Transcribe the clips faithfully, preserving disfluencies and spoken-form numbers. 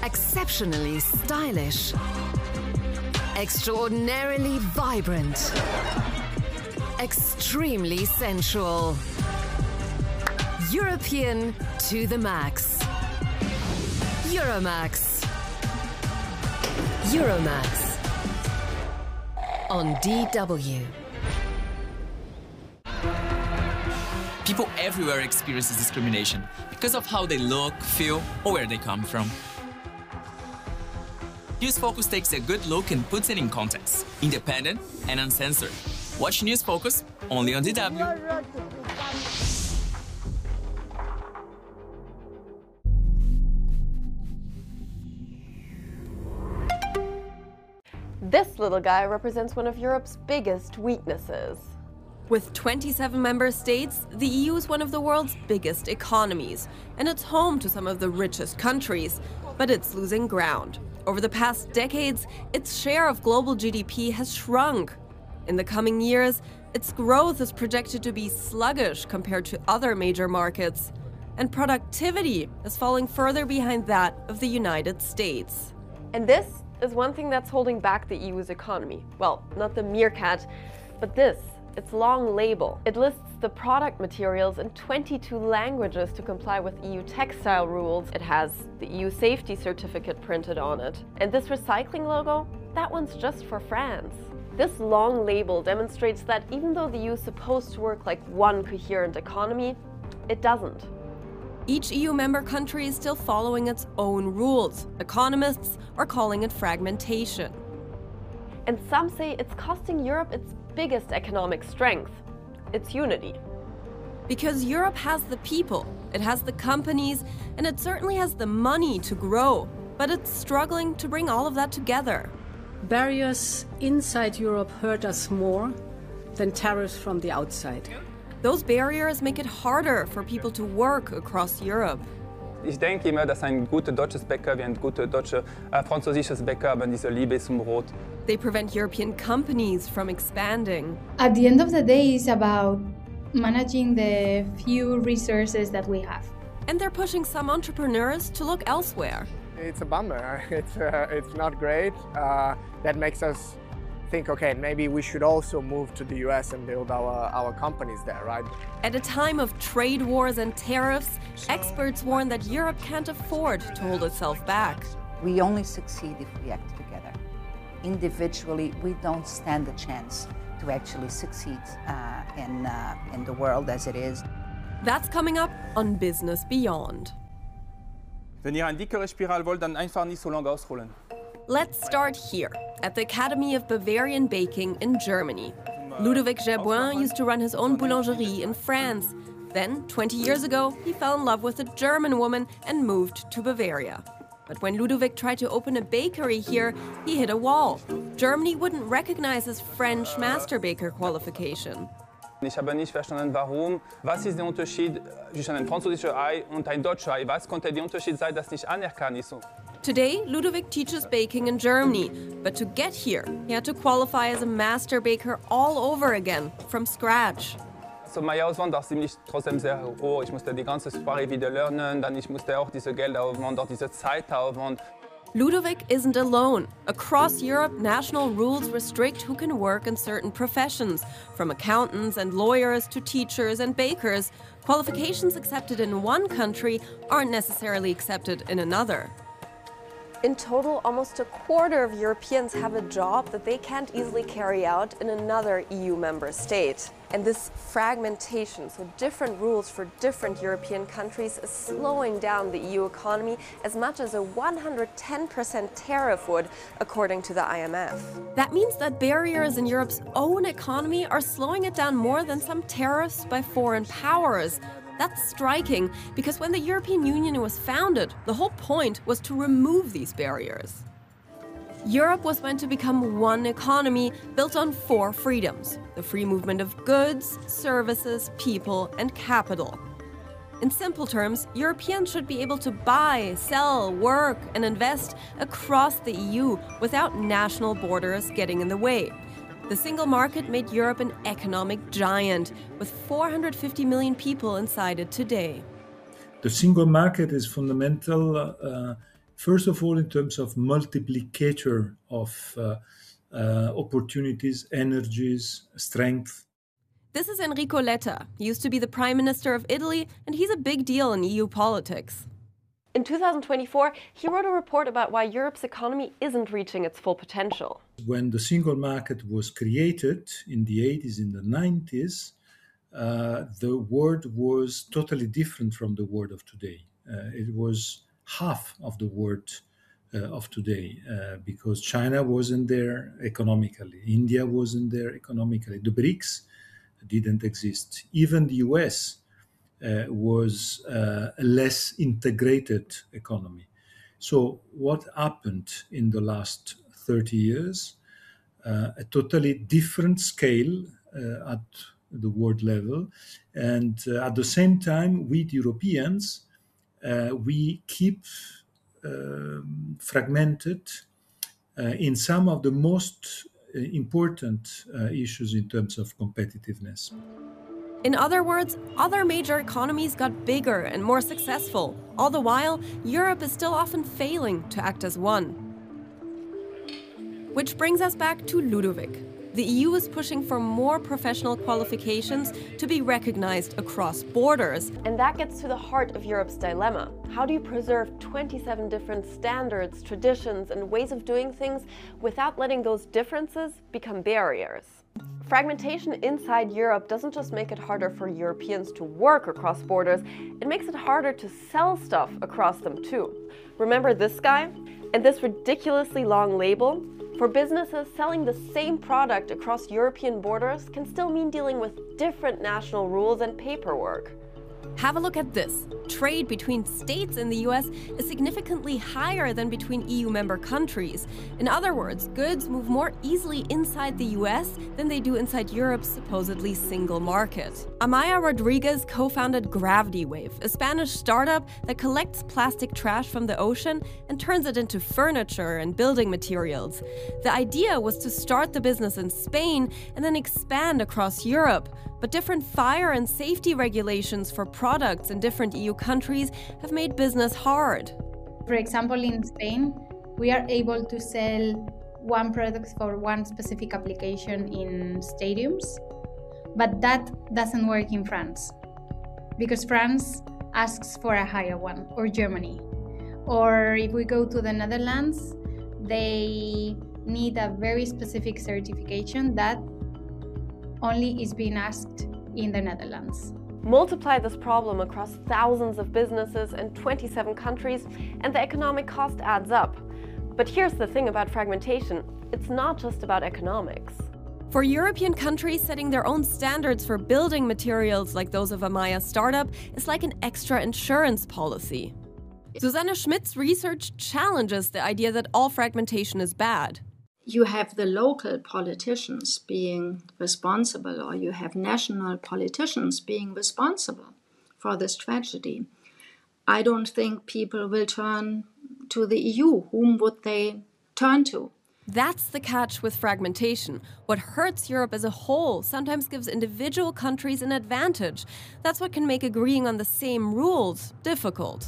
Exceptionally stylish. Extraordinarily vibrant. Extremely sensual. European to the max. Euromax. Euromax. On D W. People everywhere experience discrimination because of how they look, feel, or where they come from. News Focus takes a good look and puts it in context, independent and uncensored. Watch News Focus only on D W. This little guy represents one of Europe's biggest weaknesses. With twenty-seven member states, the E U is one of the world's biggest economies, and it's home to some of the richest countries, but it's losing ground. Over the past decades, its share of global G D P has shrunk. In the coming years, its growth is projected to be sluggish compared to other major markets, and productivity is falling further behind that of the United States. And this is one thing that's holding back the E U's economy. Well, not the meerkat, but this, its long label. It lists the product materials in twenty-two languages to comply with E U textile rules. It has the E U safety certificate printed on it. And this recycling logo, that one's just for France. This long label demonstrates that even though the E U is supposed to work like one coherent economy, it doesn't. Each E U member country is still following its own rules. Economists are calling it fragmentation. And some say it's costing Europe its biggest economic strength, its unity. Because Europe has the people, it has the companies, and it certainly has the money to grow, but it's struggling to bring all of that together. Barriers inside Europe hurt us more than tariffs from the outside. Those barriers make it harder for people to work across Europe. Ich denke immer, dass ein guter deutsches Bäcker wie ein guter deutscher äh, französisches Bäcker aber diese Liebe zum Brot. They prevent European companies from expanding. At the end of the day, it's about managing the few resources that we have. And they're pushing some entrepreneurs to look elsewhere. It's a bummer. It's, uh, it's not great. Uh, that makes us think, okay, maybe we should also move to the U S and build our, our companies there, right? At a time of trade wars and tariffs, experts warn that Europe can't afford to hold itself back. We only succeed if we act together. Individually, we don't stand a chance to actually succeed uh, in, uh, in the world as it is. That's coming up on Business Beyond. Wenn ihr eine dickere Spirale wollt, dann einfach nicht so lange ausrollen. Let's start here, at the Academy of Bavarian Baking in Germany. Ludovic Gerboin used to run his own boulangerie in France. Then, twenty years ago, he fell in love with a German woman and moved to Bavaria. But when Ludovic tried to open a bakery here, he hit a wall. Germany wouldn't recognize his French master baker qualification. Ich habe nicht verstanden, warum. Was ist der Unterschied zwischen einem französischen Ei und einem deutschen Ei? Was konnte der Unterschied sein, das nicht anerkannt ist? Today, Ludovic teaches baking in Germany, but to get here, he had to qualify as a master baker all over again, from scratch. Also mein Aufwand war ziemlich trotzdem sehr hoch. Ich musste die ganze Sprache wieder lernen, dann ich musste auch diese Geldaufwand, auch diese Zeitaufwand. Ludovic isn't alone. Across Europe, national rules restrict who can work in certain professions, from accountants and lawyers to teachers and bakers. Qualifications accepted in one country aren't necessarily accepted in another. In total, almost a quarter of Europeans have a job that they can't easily carry out in another E U member state. And this fragmentation, so different rules for different European countries, is slowing down the E U economy as much as a one hundred ten percent tariff would, according to the I M F. That means that barriers in Europe's own economy are slowing it down more than some tariffs by foreign powers. That's striking, because when the European Union was founded, the whole point was to remove these barriers. Europe was meant to become one economy built on four freedoms: the free movement of goods, services, people, and capital. In simple terms, Europeans should be able to buy, sell, work, and invest across the E U without national borders getting in the way. The single market made Europe an economic giant, with four hundred fifty million people inside it today. The single market is fundamental uh, First of all, in terms of multiplicator of uh, uh, opportunities, energies, strength. This is Enrico Letta. He used to be the Prime Minister of Italy, and he's a big deal in E U politics. In two thousand twenty-four, he wrote a report about why Europe's economy isn't reaching its full potential. When the single market was created in the eighties, in the nineties, uh, the world was totally different from the world of today. Uh, it was half of the world uh, of today uh, because China wasn't there economically, India wasn't there economically, the BRICS didn't exist. Even the U S uh, was uh, a less integrated economy. So what happened in the last thirty years? Uh, a totally different scale uh, at the world level. And uh, at the same time, we Europeans, uh, we keep uh, fragmented uh, in some of the most uh, important uh, issues in terms of competitiveness. In other words, other major economies got bigger and more successful. All the while, Europe is still often failing to act as one. Which brings us back to Ludovic. The E U is pushing for more professional qualifications to be recognized across borders. And that gets to the heart of Europe's dilemma. How do you preserve twenty-seven different standards, traditions, and ways of doing things without letting those differences become barriers? Fragmentation inside Europe doesn't just make it harder for Europeans to work across borders, it makes it harder to sell stuff across them too. Remember this guy? And this ridiculously long label? For businesses, selling the same product across European borders can still mean dealing with different national rules and paperwork. Have a look at this. Trade between states in the U S is significantly higher than between E U member countries. In other words, goods move more easily inside the U S than they do inside Europe's supposedly single market. Amaya Rodriguez co-founded Gravity Wave, a Spanish startup that collects plastic trash from the ocean and turns it into furniture and building materials. The idea was to start the business in Spain and then expand across Europe. But different fire and safety regulations for products in different E U countries have made business hard. For example, in Spain, we are able to sell one product for one specific application in stadiums, but that doesn't work in France because France asks for a higher one, or Germany. Or if we go to the Netherlands, they need a very specific certification that only is being asked in the Netherlands. Multiply this problem across thousands of businesses and twenty-seven countries, and the economic cost adds up. But here's the thing about fragmentation, it's not just about economics. For European countries, setting their own standards for building materials like those of Amaya's startup is like an extra insurance policy. Susanne Schmidt's research challenges the idea that all fragmentation is bad. You have the local politicians being responsible, or you have national politicians being responsible for this tragedy. I don't think people will turn to the E U. Whom would they turn to? That's the catch with fragmentation. What hurts Europe as a whole sometimes gives individual countries an advantage. That's what can make agreeing on the same rules difficult.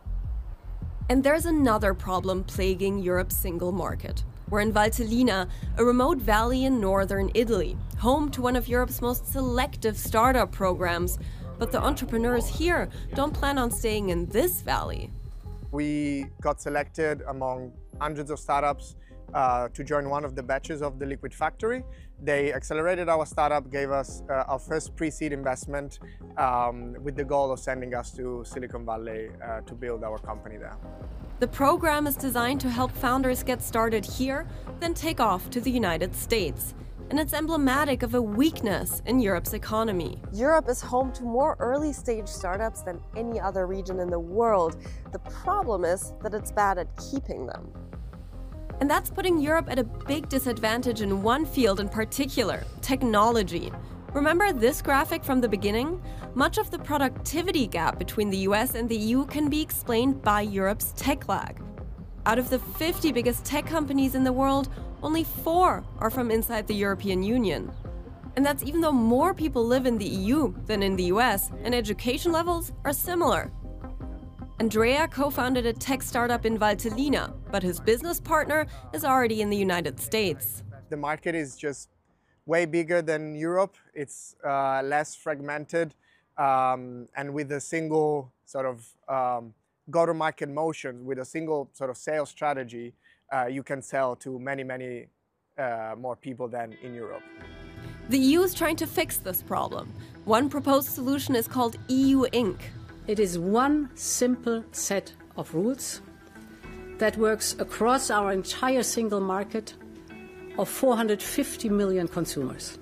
And there's another problem plaguing Europe's single market. We're in Valtellina, a remote valley in northern Italy, home to one of Europe's most selective startup programs. But the entrepreneurs here don't plan on staying in this valley. We got selected among hundreds of startups uh, to join one of the batches of the Liquid Factory. They accelerated our startup, gave us uh, our first pre-seed investment um, with the goal of sending us to Silicon Valley uh, to build our company there. The program is designed to help founders get started here, then take off to the United States. And it's emblematic of a weakness in Europe's economy. Europe is home to more early-stage startups than any other region in the world. The problem is that it's bad at keeping them. And that's putting Europe at a big disadvantage in one field in particular, technology. Remember this graphic from the beginning? Much of the productivity gap between the U S and the E U can be explained by Europe's tech lag. Out of the fifty biggest tech companies in the world, only four are from inside the European Union. And that's even though more people live in the E U than in the U S, and education levels are similar. Andrea co-founded a tech startup in Valtellina, but his business partner is already in the United States. The market is just way bigger than Europe. It's uh, less fragmented, um, and with a single sort of um, go-to-market motion, with a single sort of sales strategy, uh, you can sell to many, many uh, more people than in Europe. The E U is trying to fix this problem. One proposed solution is called E U Incorporated. It is one simple set of rules that works across our entire single market of four hundred fifty million consumers.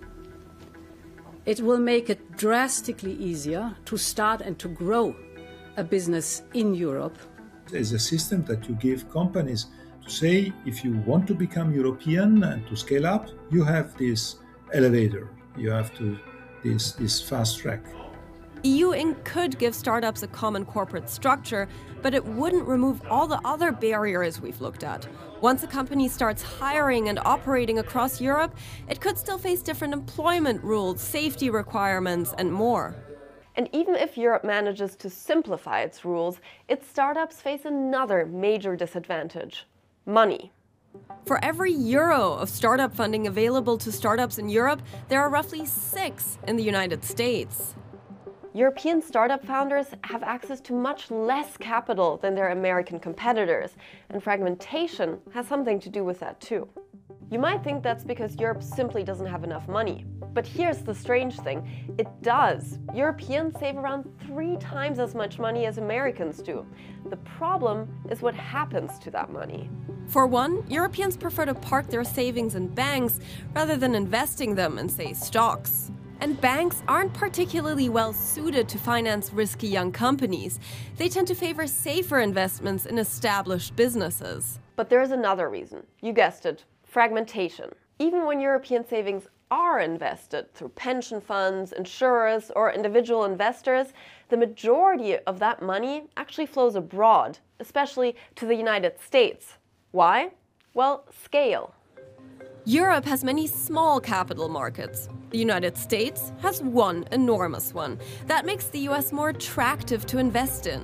It will make it drastically easier to start and to grow a business in Europe. There's a system that you give companies to say, if you want to become European and to scale up, you have this elevator, you have to this, this fast track. E U Incorporated could give startups a common corporate structure, but it wouldn't remove all the other barriers we've looked at. Once a company starts hiring and operating across Europe, it could still face different employment rules, safety requirements, and more. And even if Europe manages to simplify its rules, its startups face another major disadvantage: money. For every euro of startup funding available to startups in Europe, there are roughly six in the United States. European startup founders have access to much less capital than their American competitors, and fragmentation has something to do with that too. You might think that's because Europe simply doesn't have enough money. But here's the strange thing: it does. Europeans save around three times as much money as Americans do. The problem is what happens to that money. For one, Europeans prefer to park their savings in banks rather than investing them in, say, stocks. And banks aren't particularly well suited to finance risky young companies. They tend to favor safer investments in established businesses. But there's another reason. You guessed it: fragmentation. Even when European savings are invested through pension funds, insurers, or individual investors, the majority of that money actually flows abroad, especially to the United States. Why? Well, scale. Europe has many small capital markets. The United States has one enormous one. That makes the U S more attractive to invest in.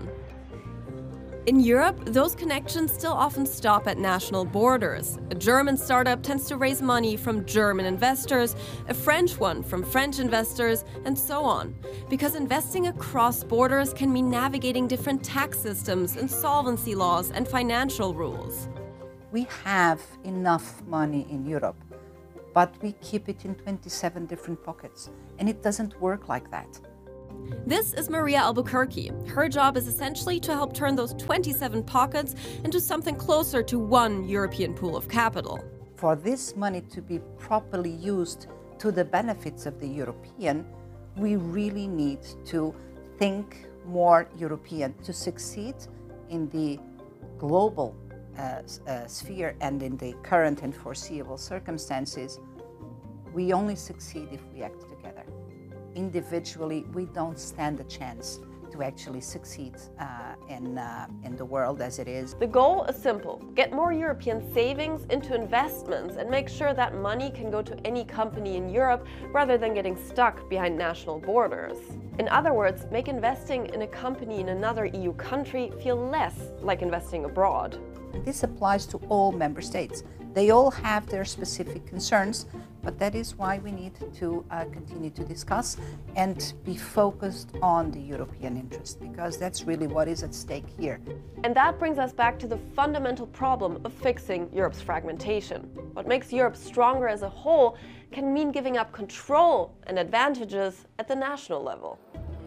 In Europe, those connections still often stop at national borders. A German startup tends to raise money from German investors, a French one from French investors, and so on. Because investing across borders can mean navigating different tax systems, insolvency laws, and financial rules. We have enough money in Europe, but we keep it in twenty-seven different pockets, and it doesn't work like that. This is Maria Albuquerque. Her job is essentially to help turn those twenty-seven pockets into something closer to one European pool of capital. For this money to be properly used to the benefits of the European, we really need to think more European. To succeed in the global Uh, uh, sphere and in the current and foreseeable circumstances, we only succeed if we act together. Individually, we don't stand a chance to actually succeed uh, in, uh, in the world as it is. The goal is simple: get more European savings into investments and make sure that money can go to any company in Europe rather than getting stuck behind national borders. In other words, make investing in a company in another E U country feel less like investing abroad. This applies to all member states. They all have their specific concerns, but that is why we need to uh, continue to discuss and be focused on the European interest, because that's really what is at stake here. And that brings us back to the fundamental problem of fixing Europe's fragmentation. What makes Europe stronger as a whole can mean giving up control and advantages at the national level.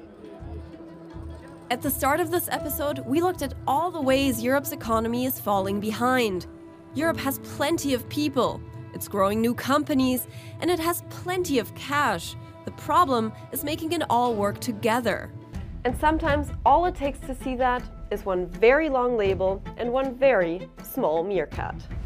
At the start of this episode, we looked at all the ways Europe's economy is falling behind. Europe has plenty of people, it's growing new companies, and it has plenty of cash. The problem is making it all work together. And sometimes all it takes to see that is one very long label and one very small meerkat.